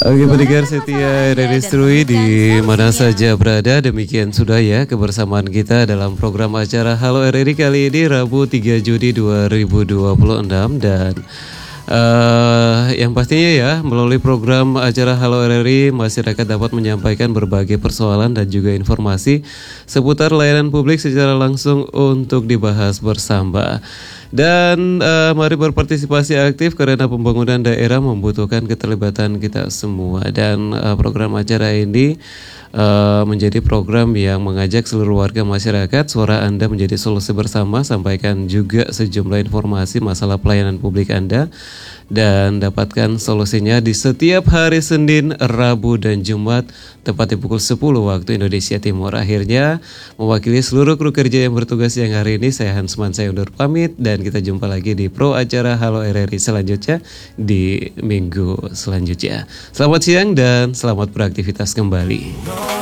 Oke, pendengar setia RRI Strui di mana saja berada, demikian sudah ya kebersamaan kita dalam program acara Halo RRI kali ini Rabu 3 Juni 2026 dan yang pastinya ya melalui program acara Halo RRI masyarakat dapat menyampaikan berbagai persoalan dan juga informasi seputar layanan publik secara langsung untuk dibahas bersama. Dan mari berpartisipasi aktif karena pembangunan daerah membutuhkan keterlibatan kita semua. Dan program acara ini menjadi program yang mengajak seluruh warga masyarakat, suara Anda menjadi solusi bersama, sampaikan juga sejumlah informasi masalah pelayanan publik Anda dan dapatkan solusinya di setiap hari Senin, Rabu, dan Jumat tepat di pukul 10 waktu Indonesia Timur. Akhirnya mewakili seluruh kru kerja yang bertugas yang hari ini, saya Hansman, saya undur pamit dan kita jumpa lagi di pro acara Halo RRI selanjutnya di minggu selanjutnya. Selamat siang dan selamat beraktivitas kembali.